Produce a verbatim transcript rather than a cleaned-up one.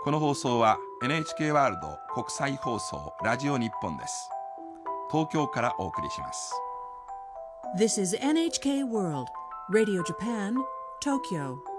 この放送は エヌエイチケー ワールド国際放送ラジオ日本です。東京からお送りします。 This is エヌエイチケー World Radio Japan, Tokyo.